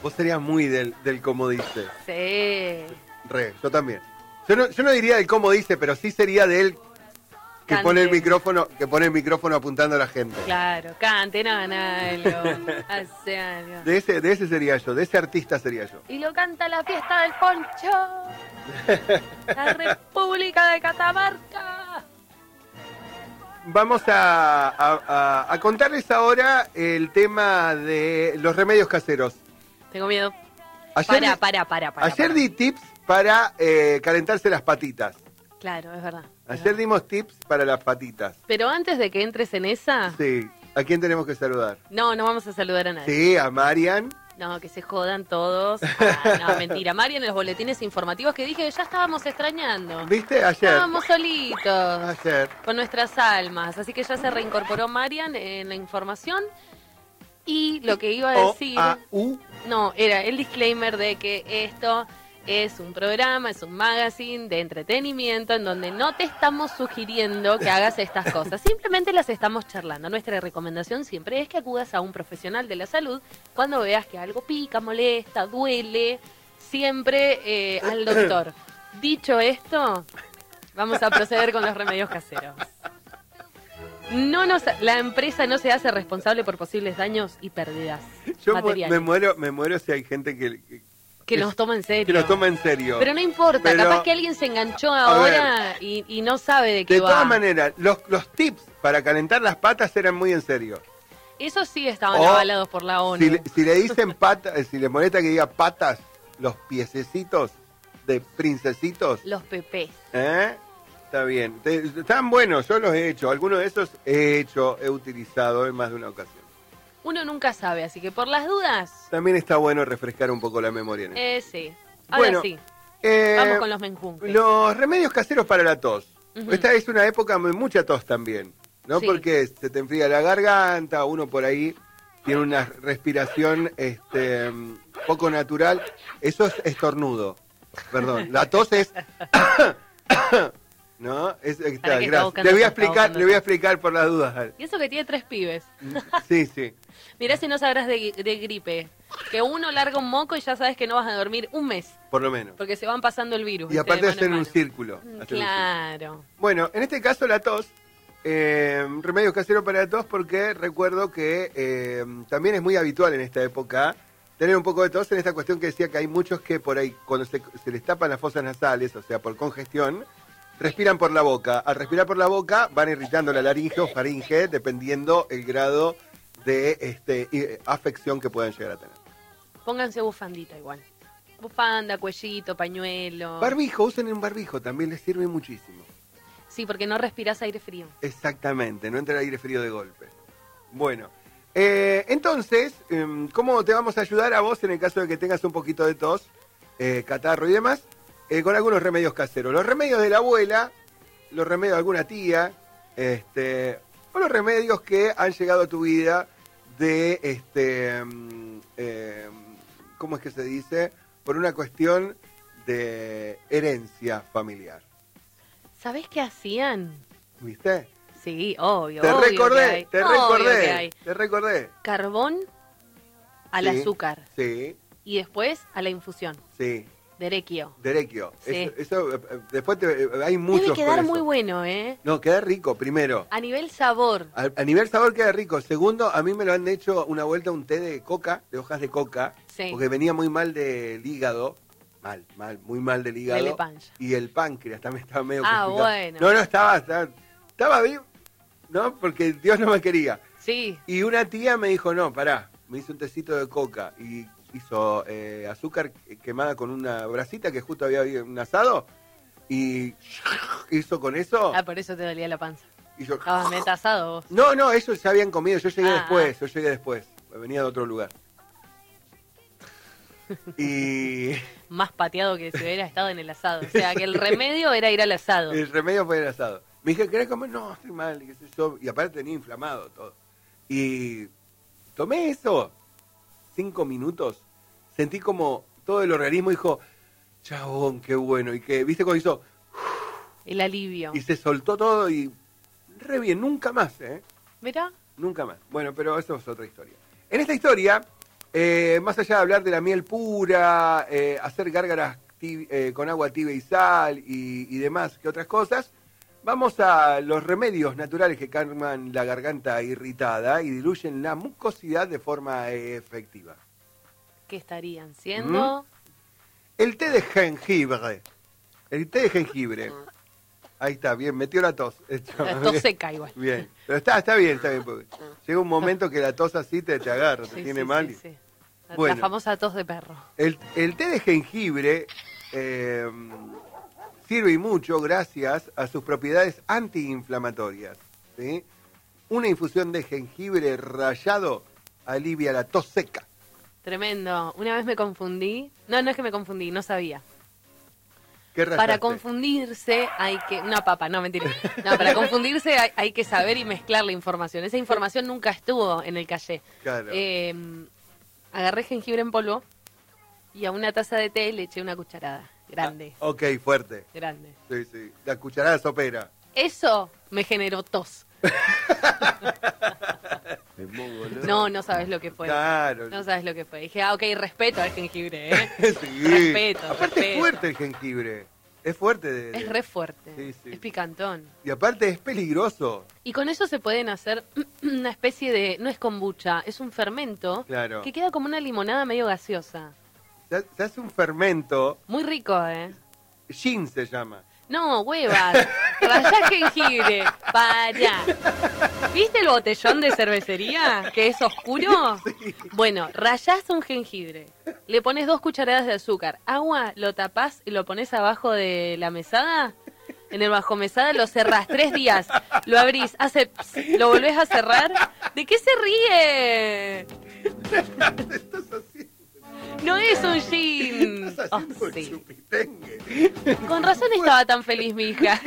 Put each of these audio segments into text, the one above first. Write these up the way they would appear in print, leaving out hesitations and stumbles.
Vos serías muy del como dice. Sí. Yo también. Yo no diría del como dice, pero sí sería del que pone el micrófono apuntando a la gente. Claro, canten, hagan algo, hace algo. De ese sería yo, de ese artista sería yo. Y lo canta la fiesta del poncho. La República de Catamarca. Vamos a contarles ahora el tema de los remedios caseros. Tengo miedo. Ayer, Para. Ayer di tips para calentarse las patitas. Claro, es verdad. Ayer dimos tips para las patitas. Pero antes de que entres en esa... Sí. ¿A quién tenemos que saludar? No vamos a saludar a nadie. Sí, a Marian. No, que se jodan todos. No, mentira. Marian, en los boletines informativos que dije, ya estábamos extrañando. ¿Viste? Ayer. Estábamos solitos. Ayer. Con nuestras almas. Así que ya se reincorporó Marian en la información. Y lo que iba a decir... No, era el disclaimer de que esto es un programa, es un magazine de entretenimiento en donde no te estamos sugiriendo que hagas estas cosas. Simplemente las estamos charlando. Nuestra recomendación siempre es que acudas a un profesional de la salud cuando veas que algo pica, molesta, duele. Siempre al doctor. Dicho esto, vamos a proceder con los remedios caseros. La empresa no se hace responsable por posibles daños y pérdidas materiales. Me muero si hay gente que nos toma en serio. Que nos toma en serio. Pero no importa, capaz que alguien se enganchó ahora y no sabe de qué va. De todas maneras, los tips para calentar las patas eran muy en serio. Eso sí estaban avalados por la ONU. Si le dicen patas, si les molesta que diga patas, los piececitos de princesitos. Los pepés. Está bien. Están buenos, yo los he hecho. Algunos de esos he utilizado en más de una ocasión. Uno nunca sabe, así que por las dudas... También está bueno refrescar un poco la memoria. Sí. Ahora sí. Vamos con los menjunjes. Los remedios caseros para la tos. Esta es una época de mucha tos también, ¿no? Sí. Porque se te enfría la garganta, uno por ahí tiene una respiración poco natural. Eso es estornudo. Perdón, la tos es... ¿No? Le voy a explicar por las dudas. Y eso que tiene 3 pibes. Sí. Mirá si no sabrás de gripe. Que uno larga un moco y ya sabes que no vas a dormir un mes. Por lo menos. Porque se van pasando el virus. Y aparte hacen un círculo. Claro. Bueno, en este caso la tos, remedio casero para la tos, porque recuerdo que también es muy habitual en esta época tener un poco de tos, en esta cuestión que decía que hay muchos que por ahí, cuando se les tapan las fosas nasales, o sea, por congestión, respiran por la boca. Al respirar por la boca van irritando la laringe o faringe, dependiendo el grado de afección que puedan llegar a tener. Pónganse bufandita igual. Bufanda, cuellito, pañuelo. Barbijo, usen un barbijo, también les sirve muchísimo. Sí, porque no respirás aire frío. Exactamente, no entra el aire frío de golpe. Bueno, entonces, ¿cómo te vamos a ayudar a vos en el caso de que tengas un poquito de tos, catarro y demás? Con algunos remedios caseros. Los remedios de la abuela, los remedios de alguna tía, o los remedios que han llegado a tu vida de, ¿cómo es que se dice? Por una cuestión de herencia familiar. ¿Sabés qué hacían? ¿Viste? Sí, obvio. Te recordé. Carbón al azúcar. Sí. Y después a la infusión. Sí. Derequio. Sí. Eso después hay muchos. Debe quedar muy bueno, ¿eh? No, queda rico, primero. A nivel sabor. A nivel sabor queda rico. Segundo, a mí me lo han hecho una vuelta un té de coca, de hojas de coca, porque venía muy mal del hígado. Muy mal del hígado. Y el páncreas también estaba medio complicado. Bueno. No, estaba bien, ¿no? Porque Dios no me quería. Sí. Y una tía me dijo, no, pará, me hizo un tecito de coca y hizo azúcar quemada con una brasita que justo había un asado y hizo con eso. Por eso te dolía la panza. Y yo, ¿estabas metasado vos? No, ellos ya habían comido, yo llegué después, venía de otro lugar. Y... Más pateado que si hubiera estado en el asado. O sea, que el remedio era ir al asado. El remedio fue el asado. Me dije, ¿querés comer? No, estoy mal, qué sé yo. Y aparte tenía inflamado todo. Y tomé eso. 5 minutos. Sentí como todo el organismo dijo, chabón, qué bueno. Y que, ¿viste cuando hizo? El alivio. Y se soltó todo y re bien. Nunca más, ¿eh? ¿Mirá? Nunca más. Bueno, pero eso es otra historia. En esta historia Más allá de hablar de la miel pura, hacer gárgaras con agua tibia y sal y demás que otras cosas, vamos a los remedios naturales que calman la garganta irritada y diluyen la mucosidad de forma efectiva. ¿Qué estarían siendo? El té de jengibre. El té de jengibre. Ahí está, bien, metió la tos. La tos seca igual. Bien, pero está bien. Llega un momento que la tos así te agarra, te tiene mal. Sí. Bueno, la famosa tos de perro. El té de jengibre sirve y mucho gracias a sus propiedades antiinflamatorias. ¿Sí? Una infusión de jengibre rallado alivia la tos seca. Tremendo. Una vez me confundí. No es que me confundí, no sabía. ¿Qué rayaste? Para confundirse hay que... No, papá, no, mentira. No, para confundirse hay que saber y mezclar la información. Esa información nunca estuvo en el calle. Claro. Agarré jengibre en polvo y a una taza de té le eché una cucharada. Grande. Ok, fuerte. Grande. Sí. La cucharada sopera. Eso me generó tos. No sabes lo que fue. Claro. No sabes lo que fue. Dije, ok, respeto al jengibre, ¿eh? Sí. Respeto. Es fuerte el jengibre. Es fuerte. Es re fuerte. Sí. Es picantón. Y aparte es peligroso. Y con eso se pueden hacer una especie de... No es kombucha, es un fermento. Claro. Que queda como una limonada medio gaseosa. Se hace un fermento. Muy rico, ¿eh? Gin se llama. No, huevas. Rayás jengibre. Para. ¿Viste el botellón de cervecería? Que es oscuro. Sí. Bueno, rayás un jengibre. Le pones 2 cucharadas de azúcar. Agua, lo tapás y lo pones abajo de la mesada. En el bajo mesada lo cerrás 3 días. Lo abrís, hace ps, lo volvés a cerrar. ¿De qué se ríe? Estás haciendo. No es un gin. Estás Oh, haciendo sí. chupitengue. Con razón estaba tan feliz mi hija.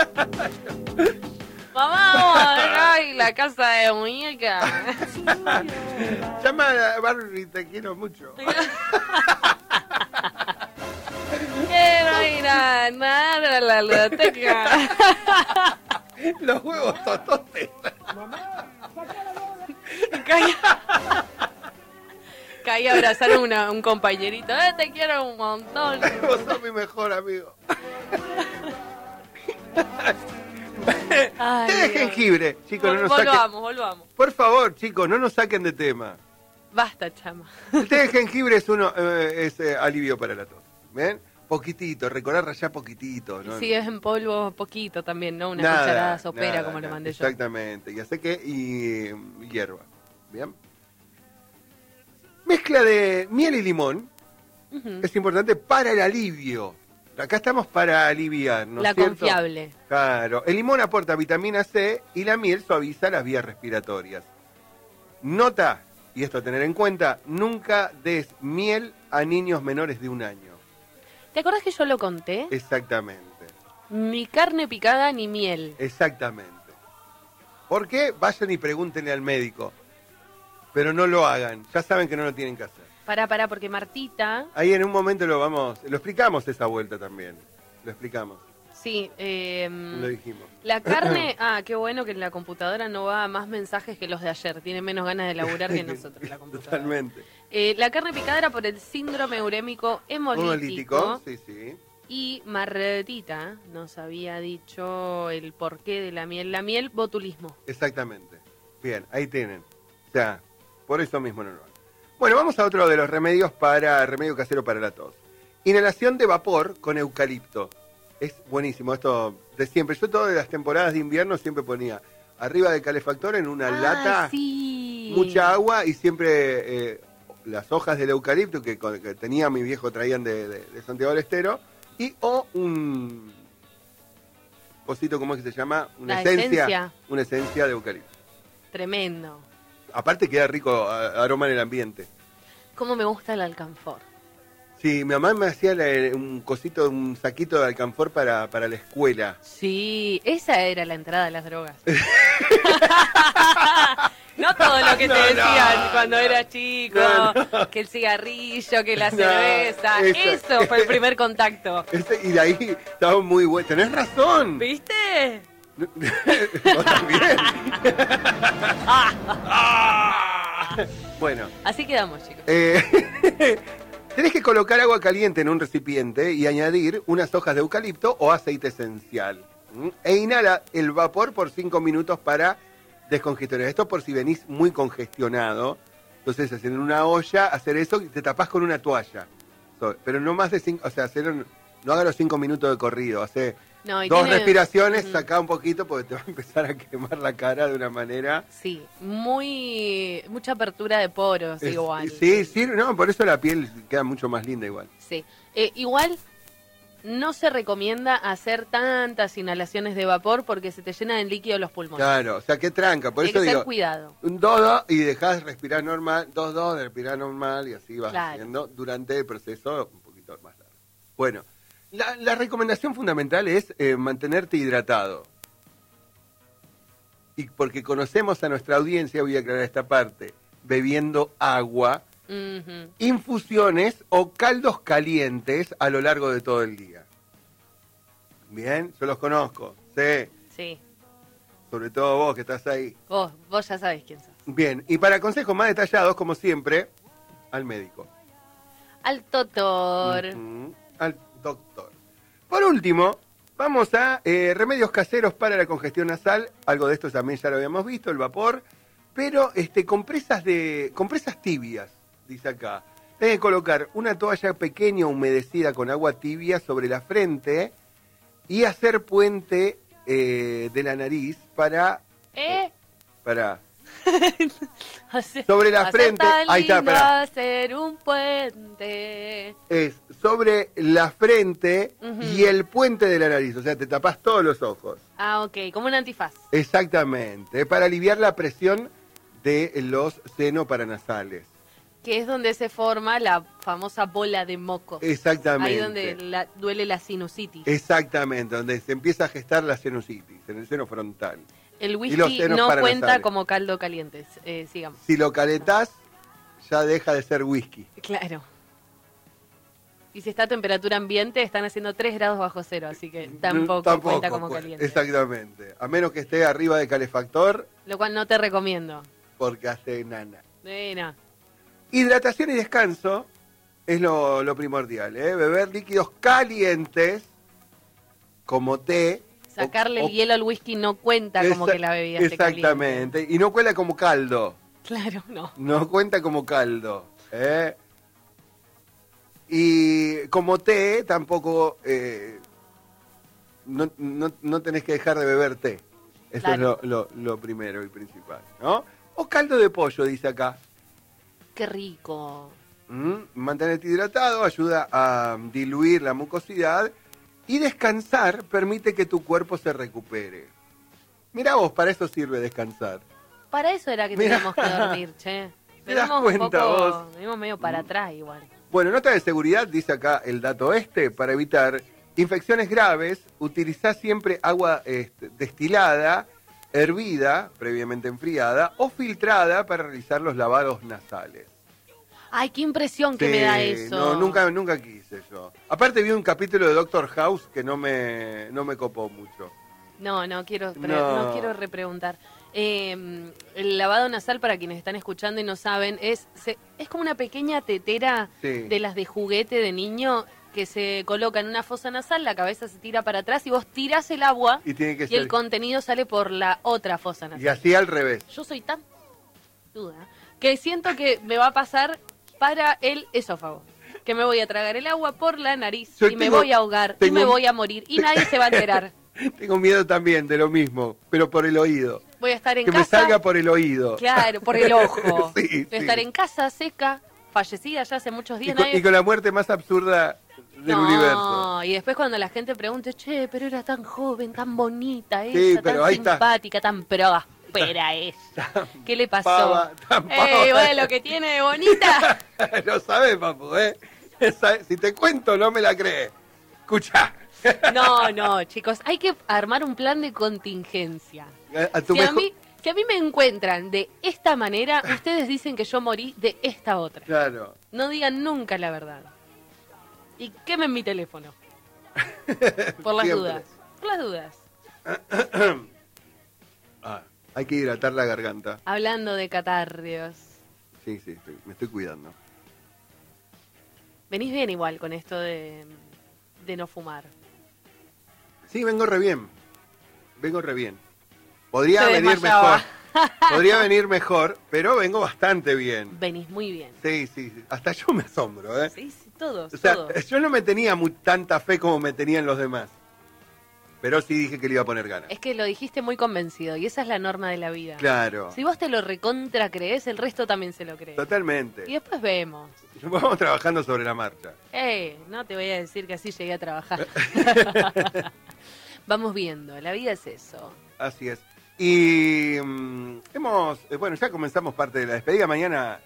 Mamá, ay, la casa de muñeca. Llama a Barbie, te quiero mucho. Quiero ir a nadar a la biblioteca. Los huevos tototes. Caí a abrazar a un compañerito. Te quiero un montón. Vos sos mi mejor amigo. Ay, Té de Dios. jengibre, chicos, no nos saquen. Volvamos. Por favor, chicos, no nos saquen de tema. Basta, chama. El té de jengibre es alivio para la tos. ¿Ven? Poquitito, recordar rayar poquitito. ¿No? Sí, es en polvo poquito también, ¿no? Una Nada, cucharada sopera nada, como le nada, mandé yo. Exactamente, y aceque y hierba. ¿Bien? Mezcla de miel y limón es importante para el alivio. Acá estamos para aliviar, ¿no La es cierto? confiable. Claro. El limón aporta vitamina C y la miel suaviza las vías respiratorias. Nota, y esto a tener en cuenta, nunca des miel a niños menores de 1 año. ¿Te acuerdas que yo lo conté? Exactamente. Ni carne picada ni miel. Exactamente. ¿Por qué? Vayan y pregúntenle al médico. Pero no lo hagan. Ya saben que no lo tienen que hacer. Pará, porque Martita... Ahí en un momento lo explicamos esa vuelta también. Lo explicamos. Sí, Lo dijimos. la carne... qué bueno que la computadora no va a más mensajes que los de ayer. Tiene menos ganas de laburar que nosotros la computadora. Totalmente. La carne picada era por el síndrome urémico hemolítico. Sí. Y Martita nos había dicho el porqué de la miel. La miel, botulismo. Exactamente. Bien, ahí tienen. O sea, por eso mismo no lo hagan. Bueno, vamos a otro de los remedio casero para la tos. Inhalación de vapor con eucalipto. Es buenísimo esto de siempre. Yo todas las temporadas de invierno siempre ponía arriba del calefactor en una lata, sí. mucha agua y siempre las hojas del eucalipto que tenía mi viejo, traían de Santiago del Estero, y un cosito, ¿cómo es que se llama? Una esencia de eucalipto. Tremendo. Aparte queda rico aroma en el ambiente. ¿Cómo me gusta el alcanfor? Sí, mi mamá me hacía un saquito de alcanfor para la escuela. Sí, esa era la entrada de las drogas. No todo lo que te decían cuando eras chico, que el cigarrillo, que la cerveza, eso fue el primer contacto. Y de ahí estaba muy bueno. Tenés razón. Bueno. Así quedamos, chicos. Tenés que colocar agua caliente en un recipiente y añadir unas hojas de eucalipto o aceite esencial. E inhala el vapor por 5 minutos para descongestionar. Esto por si venís muy congestionado. Entonces, hacer en una olla, hacer eso y te tapás con una toalla. Pero no más de 5, o sea, no haga los 5 minutos de corrido. Hace 2 respiraciones, sacá un poquito porque te va a empezar a quemar la cara de una manera. Sí, mucha apertura de poros igual. Sí, no, por eso la piel queda mucho más linda igual. Sí, igual no se recomienda hacer tantas inhalaciones de vapor porque se te llenan en líquido los pulmones. Claro, o sea, qué tranca, por eso digo. Cuidado. Un 2-2 y dejás respirar normal, 2-2, respirar normal y así vas haciendo durante el proceso un poquito más largo. Bueno, la recomendación fundamental es mantenerte hidratado. Y porque conocemos a nuestra audiencia, voy a aclarar esta parte, bebiendo agua, infusiones o caldos calientes a lo largo de todo el día. Bien, yo los conozco, sé. Sí. Sobre todo vos que estás ahí. Vos ya sabés quién sos. Bien, y para consejos más detallados, como siempre, al médico. Al doctor. Al doctor. Por último, vamos a remedios caseros para la congestión nasal. Algo de esto también ya lo habíamos visto, el vapor. Pero compresas tibias, dice acá. Tenés que colocar una toalla pequeña humedecida con agua tibia sobre la frente y hacer puente de la nariz para sobre la frente. Ahí está, para hacer un puente. Es sobre la frente y el puente de la nariz, o sea, te tapás todos los ojos. Ah, ok, como un antifaz. Exactamente, para aliviar la presión de los senos paranasales. Que es donde se forma la famosa bola de moco. Exactamente. Ahí donde duele la sinusitis. Exactamente, donde se empieza a gestar la sinusitis, en el seno frontal. El whisky no cuenta como caldo caliente, sigamos. Si lo calentás, ya deja de ser whisky. Claro. Y si está a temperatura ambiente, están haciendo 3 grados bajo cero, así que tampoco cuenta como caliente. Exactamente. A menos que esté arriba de calefactor. Lo cual no te recomiendo. Porque hace nana. No. Hidratación y descanso es lo primordial, ¿eh? Beber líquidos calientes, como té. Sacarle el hielo al whisky no cuenta como que la bebida esté caliente. Exactamente. Y no cuenta como caldo. Claro, no. No cuenta como caldo. Y como té, tampoco no tenés que dejar de beber té. Eso claro. Es lo primero y principal, ¿no? O caldo de pollo, dice acá. Qué rico. Mantenerte hidratado ayuda a diluir la mucosidad y descansar permite que tu cuerpo se recupere. Mirá vos, para eso sirve descansar. Para eso era que teníamos que dormir, che. ¿Te das cuenta vos? Venimos medio para atrás igual. Bueno, nota de seguridad, dice acá el dato para evitar infecciones graves, utilizá siempre agua destilada, hervida, previamente enfriada, o filtrada para realizar los lavados nasales. Ay, qué impresión que me da eso. No, nunca quise yo. Aparte vi un capítulo de Doctor House que no me copó mucho. No quiero repreguntar. El lavado nasal, para quienes están escuchando y no saben, es como una pequeña tetera de las de juguete de niño que se coloca en una fosa nasal, la cabeza se tira para atrás y vos tirás el agua y el contenido sale por la otra fosa nasal. Y así al revés. Yo soy tan duda que siento que me va a pasar para el esófago. Que me voy a tragar el agua por la nariz me voy a ahogar y me voy a morir y nadie se va a enterar. Tengo miedo también de lo mismo, pero por el oído. Voy a estar en casa. Que me salga por el oído. Claro, por el ojo. Voy a estar en casa, seca, fallecida ya hace muchos días. Y con la muerte más absurda del universo. Y después cuando la gente pregunte, che, pero era tan joven, tan bonita ella, sí, pero tan simpática, tan próspera ella. ¿Qué le pasó? Bueno, lo que tiene de bonita. Lo sabes, papu, Si te cuento, no me la crees. Escucha. No, chicos, hay que armar un plan de contingencia. Si a mí me encuentran de esta manera, ustedes dicen que yo morí de esta otra. Claro. No digan nunca la verdad. Y quemen mi teléfono. Por las dudas. Por las dudas. Hay que hidratar la garganta. Hablando de catarrios. Sí, me estoy cuidando. Venís bien igual con esto de no fumar. Sí, vengo re bien. Podría venir mejor. Podría venir mejor, pero vengo bastante bien. Venís muy bien. Sí. Hasta yo me asombro, ¿eh? Sí, todos. O sea, yo no me tenía tanta fe como me tenían los demás. Pero sí dije que le iba a poner ganas. Es que lo dijiste muy convencido y esa es la norma de la vida. Claro. Si vos te lo recontra crees, el resto también se lo cree. Totalmente. Y después vemos. Vamos trabajando sobre la marcha. No te voy a decir que así llegué a trabajar. Vamos viendo, la vida es eso. Así es. Y ya comenzamos parte de la despedida. Mañana,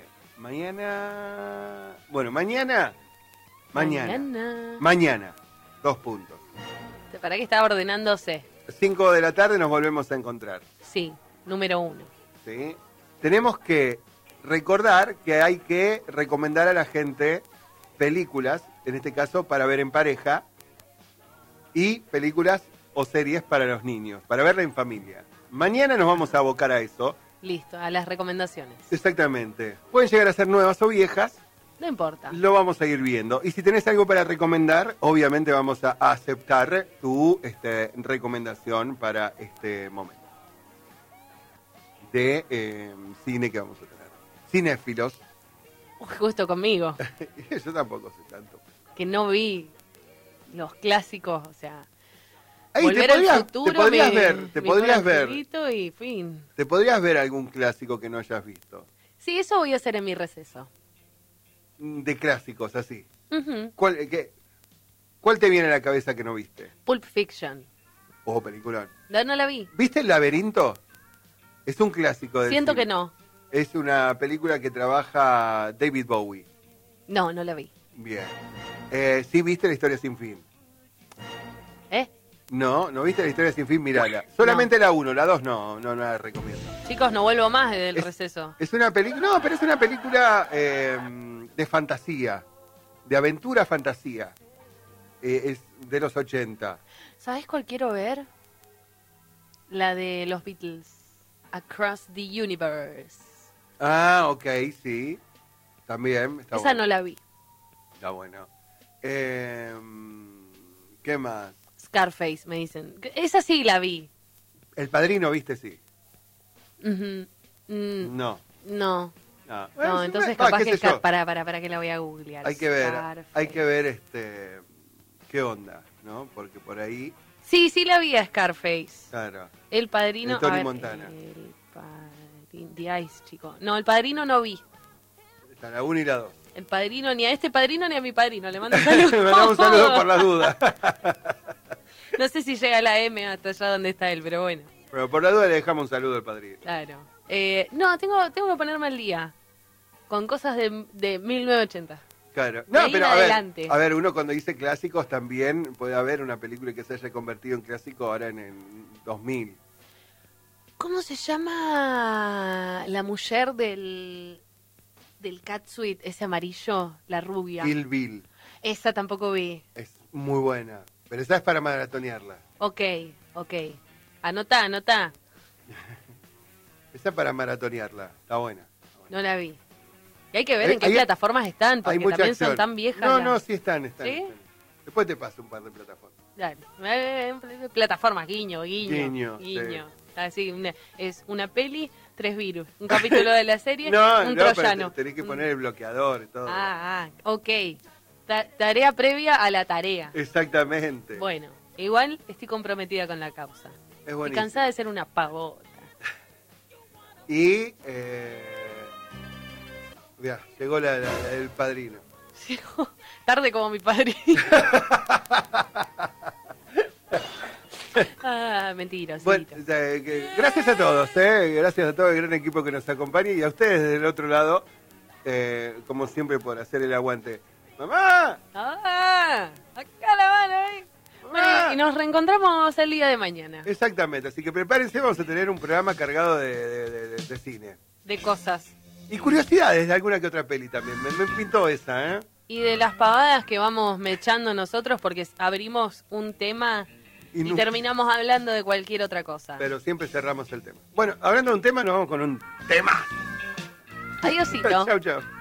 2 puntos. ¿Para qué estaba ordenándose? 5 de la tarde nos volvemos a encontrar. Sí, número 1. ¿Sí? Tenemos que recordar que hay que recomendar a la gente películas, en este caso para ver en pareja, y películas o series para los niños, para verla en familia. Mañana nos vamos a abocar a eso. Listo, a las recomendaciones. Exactamente. Pueden llegar a ser nuevas o viejas. No importa. Lo vamos a ir viendo. Y si tenés algo para recomendar, obviamente vamos a aceptar tu recomendación para este momento de cine que vamos a tener. Cinéfilos. Justo conmigo. Yo tampoco sé tanto. Que no vi los clásicos, o sea... Ahí, te podrías ver. Y fin. ¿Te podrías ver algún clásico que no hayas visto? Sí, eso voy a hacer en mi receso. De clásicos, así. Uh-huh. ¿Cuál te viene a la cabeza que no viste? Pulp Fiction. Película. No la vi. ¿Viste El laberinto? Es un clásico del Siento cine. que no. Es una película que trabaja David Bowie. No la vi. Bien. ¿Sí viste La historia sin fin? No viste La historia sin fin, mirala. Solamente la 1, la 2 no la recomiendo. Chicos, no vuelvo más del receso. Es una película, pero es una película de fantasía, de aventura fantasía. Es de los 80. ¿Sabes cuál quiero ver? La de los Beatles, Across the Universe. Ah, ok, sí. También está Esa bueno. no la vi. Está bueno. ¿Qué más? Scarface, me dicen. Esa sí la vi. El Padrino, ¿viste? Sí. Uh-huh. No, entonces capaz que para que la voy a googlear. Hay que ver qué onda, ¿no? Porque por ahí... Sí la vi a Scarface. Claro. El Padrino... El Tony Montana. El Padrino... The Ice, chico. No, el Padrino no vi. Está la 1 y la 2. El Padrino, ni a este Padrino ni a mi Padrino. Le mando un saludo. Le mandamos un saludo por la duda. No sé si llega la M hasta allá donde está él, pero bueno. Pero por la duda le dejamos un saludo al Padrino. Claro. No, tengo que ponerme al día con cosas de 1980. Claro. No, pero adelante. a ver, uno cuando dice clásicos también puede haber una película que se haya convertido en clásico ahora en el 2000. ¿Cómo se llama la mujer del Catsuit, ese amarillo, la rubia? Kill Bill. Esa tampoco vi. Es muy buena, pero esa es para maratonearla. Ok. Anotá. Esa para maratonearla, está buena. No la vi. Y hay que ver en qué plataformas están, porque también acción. son tan viejas. No, sí están. ¿Sí? Están. Después te paso un par de plataformas. Dale. Plataformas, guiño. Sí. Así, es una peli, 3 virus. Un capítulo de la serie, un troyano. Tenés que poner el bloqueador y todo. Ok. Tarea previa a la tarea. Exactamente. Bueno, igual estoy comprometida con la causa. Es buenísimo. Y cansada de ser una pavota. Y llegó el Padrino. Llegó tarde como mi padrino. Mentira. Bueno, gracias a todos, gracias a todo el gran equipo que nos acompaña y a ustedes desde el otro lado, como siempre, por hacer el aguante. ¡Mamá! Acá la mano, Bueno, y nos reencontramos el día de mañana. Exactamente, así que prepárense, vamos a tener un programa cargado de cine. De cosas. Y curiosidades de alguna que otra peli también, me pintó esa, Y de las pavadas que vamos mechando nosotros porque abrimos un tema y terminamos hablando de cualquier otra cosa. Pero siempre cerramos el tema. Bueno, hablando de un tema, nos vamos con un tema. Adiósito. Chau, chau.